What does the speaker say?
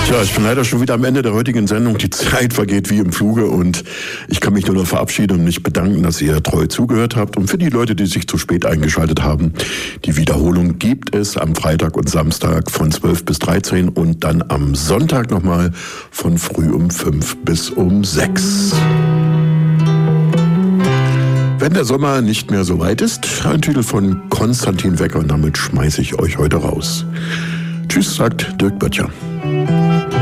Ja, ich bin leider schon wieder am Ende der heutigen Sendung. Die Zeit vergeht wie im Fluge und ich kann mich nur noch verabschieden und mich bedanken, dass ihr treu zugehört habt. Und für die Leute, die sich zu spät eingeschaltet haben, die Wiederholung gibt es am Freitag und Samstag von 12 bis 13 und dann am Sonntag nochmal von früh um 5 bis um 6. Wenn der Sommer nicht mehr so weit ist, ein Titel von Konstantin Wecker und damit schmeiße ich euch heute raus. Tschüss, sagt Dirk Böttcher.